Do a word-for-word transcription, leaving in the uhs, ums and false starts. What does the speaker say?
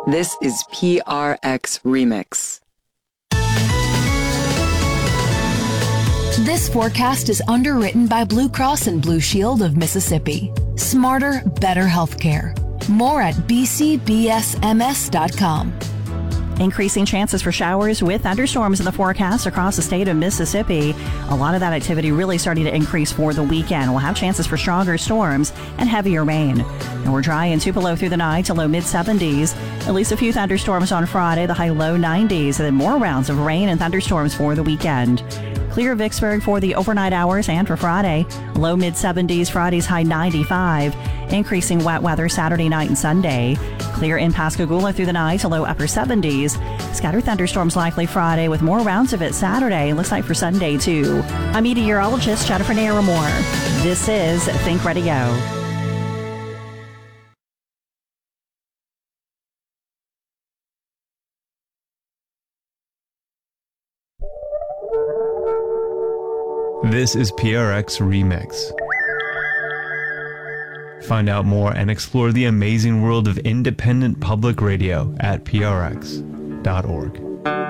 This is P R X Remix. This forecast is underwritten by Blue Cross and Blue Shield of Mississippi. Smarter, better healthcare. More at b c b s m s dot com. Increasing chances for showers with thunderstorms in the forecast across the state of Mississippi. A lot of that activity really starting to increase for the weekend. We'll have chances for stronger storms and heavier rain. And we're dry in Tupelo through the night to low mid seventies. At least a few thunderstorms on Friday, the high low nineties, and then more rounds of rain and thunderstorms for the weekend. Clear Vicksburg for the overnight hours and for Friday. Low mid seventies, Friday's high ninety-five. Increasing wet weather Saturday night and Sunday. Clear in Pascagoula through the night to low upper seventies. Scattered thunderstorms likely Friday with more rounds of it Saturday. Looks like for Sunday too. I'm meteorologist Jennifer Naramore. This is Think Radio. This is P R X Remix. Find out more and explore the amazing world of independent public radio at p r x dot org.